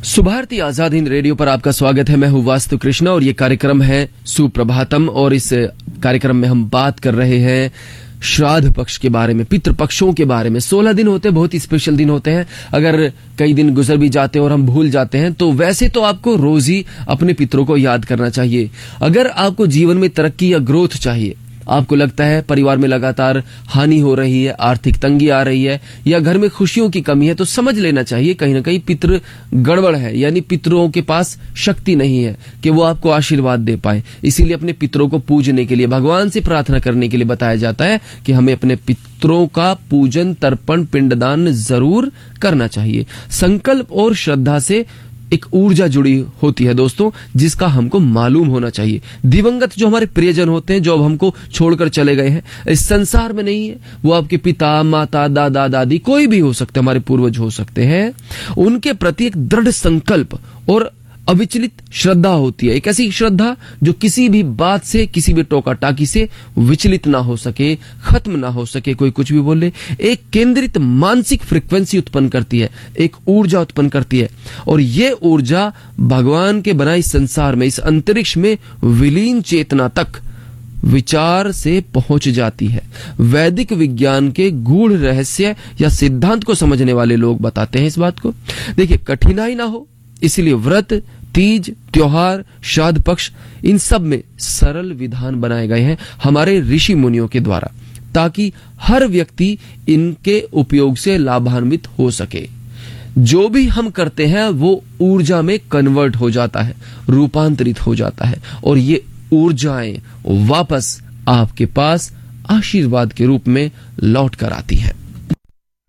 Subharti Azad Hind radio पर आपका स्वागत है। मैं हूं वास्तु कृष्णा और ये कार्यक्रम है सुप्रभातम। और इस कार्यक्रम में हम बात कर रहे हैं श्राद्ध पक्ष के बारे में, पितृ पक्षों के बारे में। 16 दिन होते हैं, बहुत ही स्पेशल दिन होते हैं। अगर कई दिन गुजर भी जाते हैं और हम भूल जाते हैं तो वैसे तो आपको रोज ही अपने पितरों को याद करना चाहिए। अगर आपको जीवन में तरक्की या ग्रोथ चाहिए, आपको लगता है परिवार में लगातार हानि हो रही है, आर्थिक तंगी आ रही है या घर में खुशियों की कमी है, तो समझ लेना चाहिए कहीं ना कहीं पितृ गड़बड़ है, यानी पितरों के पास शक्ति नहीं है कि वो आपको आशीर्वाद दे पाए। इसीलिए अपने पितरों को पूजने के लिए, भगवान से प्रार्थना करने के लिए बताया जाता है कि हमें अपने पितरों का पूजन, तर्पण, पिंडदान जरूर करना चाहिए। संकल्प और श्रद्धा से एक ऊर्जा जुड़ी होती है दोस्तों, जिसका हमको मालूम होना चाहिए। दिवंगत जो हमारे प्रियजन होते हैं, जो अब हमको छोड़कर चले गए हैं, इस संसार में नहीं है, वो आपके पिता, माता, दादा, दादी, कोई भी हो सकते, हमारे पूर्वज हो सकते हैं। उनके प्रति एक दृढ़ संकल्प और अविचलित श्रद्धा होती है। एक ऐसी श्रद्धा जो किसी भी बात से, किसी भी टोका टाकी से विचलित ना हो सके, खत्म ना हो सके, कोई कुछ भी बोले। एक केंद्रित मानसिक फ्रीक्वेंसी उत्पन्न करती है, एक ऊर्जा उत्पन्न करती है। और ये ऊर्जा भगवान के बनाए संसार में, इस अंतरिक्ष में विलीन चेतना तक विचार से पहुंच जाती है। वैदिक विज्ञान के गूढ़ रहस्य या सिद्धांत को समझने वाले लोग बताते हैं इस बात को। देखिए, कठिनाई ना हो, इसलिए व्रत, तीज, त्योहार, श्राद्ध पक्ष, इन सब में सरल विधान बनाए गए हैं हमारे ऋषि मुनियों के द्वारा, ताकि हर व्यक्ति इनके उपयोग से लाभान्वित हो सके। जो भी हम करते हैं वो ऊर्जा में कन्वर्ट हो जाता है, रूपांतरित हो जाता है, और ये ऊर्जाएं वापस आपके पास आशीर्वाद के रूप में लौट कर आती हैं।